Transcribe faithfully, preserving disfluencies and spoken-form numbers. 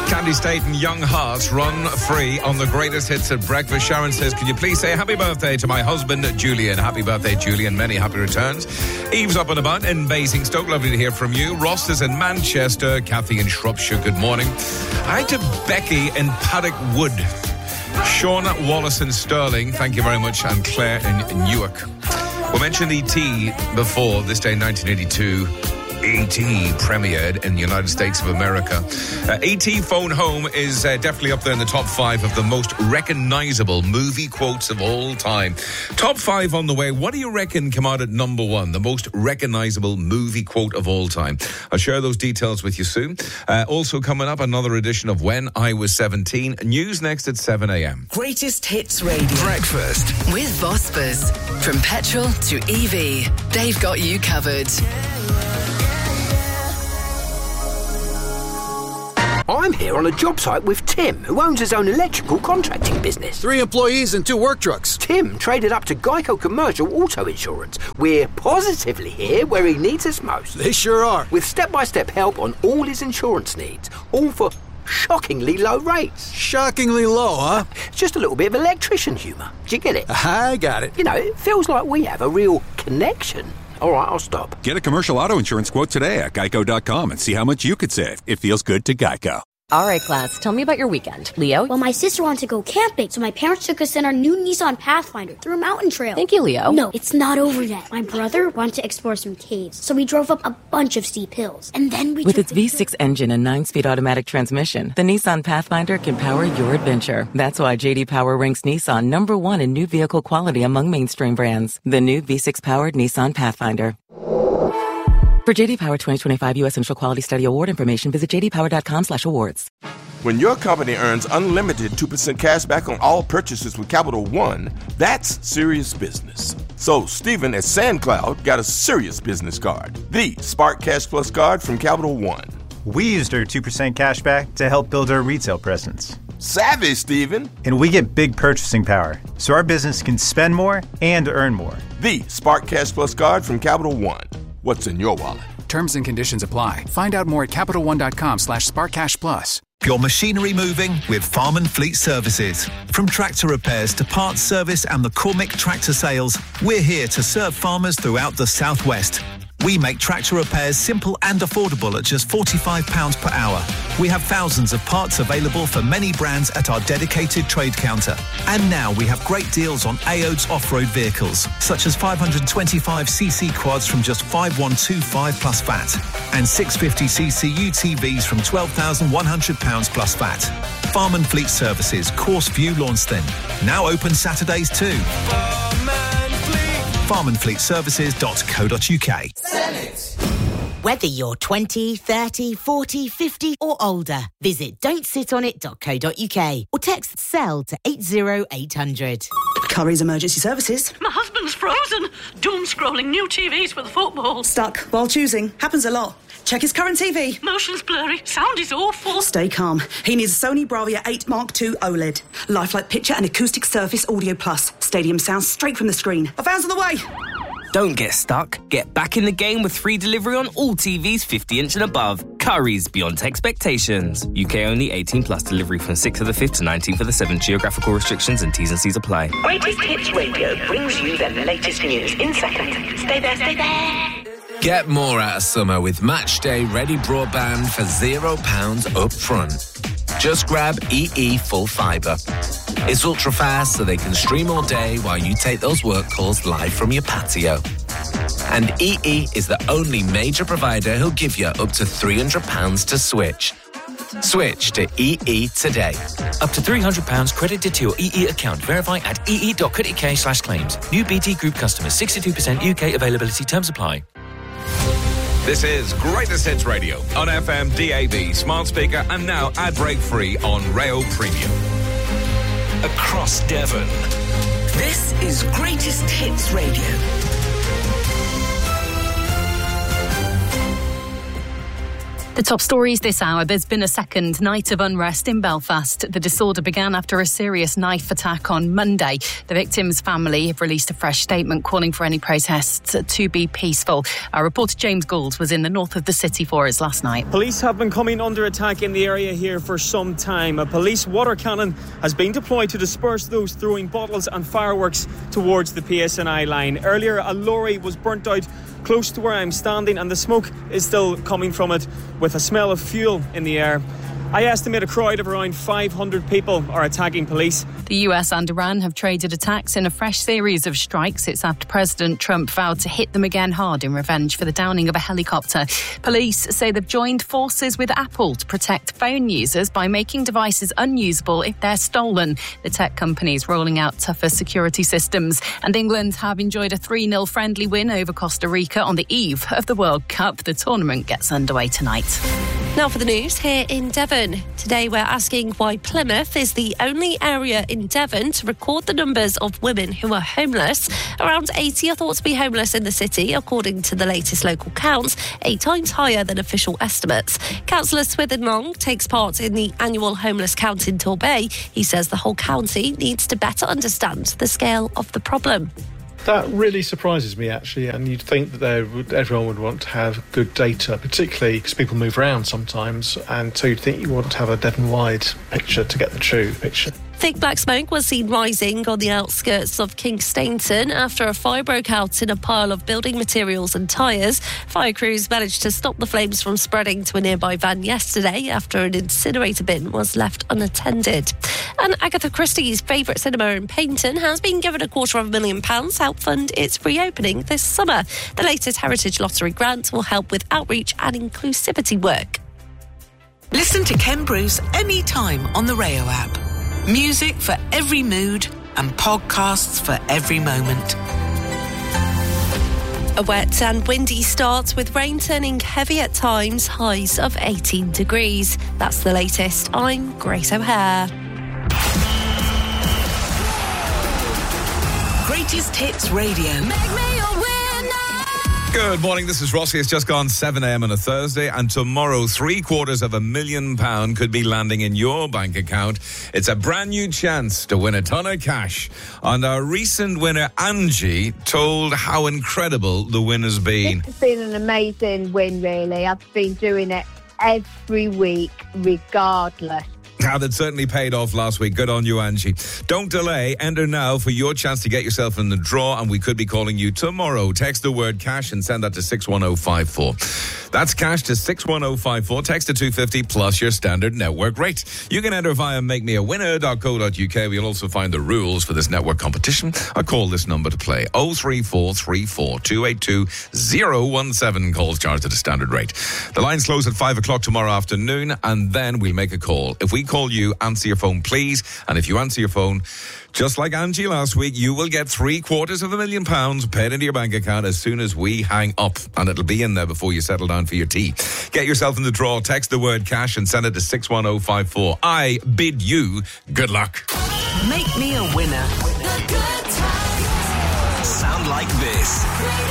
Candy State and Young Hearts run free on the greatest hits at breakfast. Sharon says, can you please say happy birthday to my husband, Julian? Happy birthday, Julian. Many happy returns. Eve's up and about in Basingstoke. Lovely to hear from you. Ross is in Manchester. Kathy in Shropshire. Good morning. Hi to Becky in Paddock Wood. Shauna Wallace in Stirling. Thank you very much. And Claire in Newark. We mentioned E T before. This day in nineteen eighty-two. E T premiered in the United States of America. Uh, E T Phone Home is uh, definitely up there in the top five of the most recognizable movie quotes of all time. Top five on the way. What do you reckon come out at number one? The most recognizable movie quote of all time. I'll share those details with you soon. Uh, also coming up, another edition of When I Was seventeen. News next at seven a.m. Greatest Hits Radio. Breakfast. With Vospers. From petrol to E V, they've got you covered. I'm here on a job site with Tim, who owns his own electrical contracting business. Three employees and two work trucks. Tim traded up to Geico Commercial Auto Insurance. We're positively here where he needs us most. They sure are. With step-by-step help on all his insurance needs, all for shockingly low rates. Shockingly low, huh? Just a little bit of electrician humour. Do you get it? I got it. You know, it feels like we have a real connection. All right, I'll stop. Get a commercial auto insurance quote today at geico dot com and see how much you could save. It feels good to Geico. All right, class, tell me about your weekend. Leo? Well, my sister wanted to go camping, so my parents took us in our new Nissan Pathfinder through a mountain trail. Thank you, Leo. No, it's not over yet. My brother wanted to explore some caves, so we drove up a bunch of steep hills. And then we With its V six engine and nine-speed automatic transmission, the Nissan Pathfinder can power your adventure. That's why J D Power ranks Nissan number one in new vehicle quality among mainstream brands. The new V six-powered Nissan Pathfinder. For J D Power twenty twenty-five U S Initial Quality Study Award information, visit j d power dot com slash awards. When your company earns unlimited two percent cash back on all purchases with Capital One, that's serious business. So Stephen at SandCloud got a serious business card, the Spark Cash Plus card from Capital One. We used our two percent cash back to help build our retail presence. Savvy, Stephen. And we get big purchasing power, so our business can spend more and earn more. The Spark Cash Plus card from Capital One. What's in your wallet? Terms and conditions apply. Find out more at capital one dot com slash spark cash plus. Your machinery moving with Farm and Fleet Services. From tractor repairs to parts service and the Cormick tractor sales, we're here to serve farmers throughout the southwest. We make tractor repairs simple and affordable at just forty-five pounds per hour. We have thousands of parts available for many brands at our dedicated trade counter. And now we have great deals on A O D S off-road vehicles, such as five twenty-five c c quads from just five thousand one hundred twenty-five plus V A T, and six hundred fifty c c U T Vs from twelve thousand one hundred pounds plus V A T. Farm and Fleet Services, Course View, Launceston. Now open Saturdays too. farm and fleet services dot co dot u k. Whether you're twenty, thirty, forty, fifty or older, visit don't sit on it dot co dot u k or text SELL to eight zero eight hundred. Curry's Emergency Services. My husband's frozen. Doom scrolling new T Vs for the football. Stuck while choosing. Happens a lot. Check his current T V. Motion's blurry. Sound is awful. Stay calm. He needs a Sony Bravia eight Mark two OLED. Lifelike picture and acoustic surface audio plus. Stadium sound straight from the screen. A van's on the way. Don't get stuck. Get back in the game with free delivery on all T Vs fifty inch and above. Curry's beyond expectations. U K only, eighteen plus. Delivery from sixth of the fifth to nineteenth of the seventh. Geographical restrictions and T's and C's apply. Greatest Hits Radio brings you the latest news in seconds. Stay there, stay there. Get more out of summer with Matchday Ready Broadband for zero pounds up front. Just grab E E Full Fibre. It's ultra fast so they can stream all day while you take those work calls live from your patio. And E E is the only major provider who'll give you up to three hundred pounds to switch. Switch to E E today. Up to three hundred pounds credited to your E E account. Verify at ee dot co dot u k slash claims. New B T Group customers. sixty-two percent U K availability. Terms apply. This is Greatest Hits Radio on F M, D A B, smart speaker, and now ad break free on Rail Premium. Across Devon. This is Greatest Hits Radio. The top stories this hour. There's been a second night of unrest in Belfast. The disorder began after a serious knife attack on Monday. The victim's family have released a fresh statement calling for any protests to be peaceful. Our reporter James Gould was in the north of the city for us last night. Police have been coming under attack in the area here for some time. A police water cannon has been deployed to disperse those throwing bottles and fireworks towards the P S N I line. Earlier, a lorry was burnt out close to where I'm standing, and the smoke is still coming from it with a smell of fuel in the air. I estimate a crowd of around five hundred people are attacking police. The U S and Iran have traded attacks in a fresh series of strikes. It's after President Trump vowed to hit them again hard in revenge for the downing of a helicopter. Police say they've joined forces with Apple to protect phone users by making devices unusable if they're stolen. The tech company is rolling out tougher security systems. And England have enjoyed a three nil friendly win over Costa Rica on the eve of the World Cup. The tournament gets underway tonight. Now for the news here in Devon. Today we're asking why Plymouth is the only area in Devon to record the numbers of women who are homeless. Around eighty are thought to be homeless in the city, according to the latest local counts, eight times higher than official estimates. Councillor Swithin Long takes part in the annual homeless count in Torbay. He says the whole county needs to better understand the scale of the problem. That really surprises me, actually, and you'd think that there would, everyone would want to have good data, particularly because people move around sometimes, and so you'd think you want to have a Devon-wide picture to get the true picture. Thick black smoke was seen rising on the outskirts of Kingstainton after a fire broke out in a pile of building materials and tyres. Fire crews managed to stop the flames from spreading to a nearby van yesterday after an incinerator bin was left unattended. And Agatha Christie's favourite cinema in Paignton has been given a quarter of a million pounds to help fund its reopening this summer. The latest Heritage Lottery grant will help with outreach and inclusivity work. Listen to Ken Bruce anytime on the Rayo app. Music for every mood and podcasts for every moment. A wet and windy start with rain turning heavy at times, highs of eighteen degrees. That's the latest. I'm Grace O'Hare. Greatest Hits Radio. Make me a winner. Good morning, this is Rossi. It's just gone seven a.m. on a Thursday, and tomorrow three quarters of a million pound could be landing in your bank account. It's a brand new chance to win a ton of cash. And our recent winner, Angie, told how incredible the win has been. It's been an amazing win, really. I've been doing it every week, regardless. Now, that certainly paid off last week. Good on you, Angie. Don't delay. Enter now for your chance to get yourself in the draw, and we could be calling you tomorrow. Text the word cash and send that to six one oh five four. That's cash to six one oh five four. Text to two fifty plus your standard network rate. You can enter via make me a winner dot co dot uk. We'll also find the rules for this network competition. I call this number to play oh three four three four two eight two oh one seven. Calls charged at a standard rate. The lines close at five o'clock tomorrow afternoon, and then we'll make a call. If we call you, answer your phone, please. And if you answer your phone, just like Angie last week, you will get three quarters of a million pounds paid into your bank account as soon as we hang up. And it'll be in there before you settle down for your tea. Get yourself in the draw. Text the word cash and send it to six one oh five four. I bid you good luck. Make me a winner. Sound like this.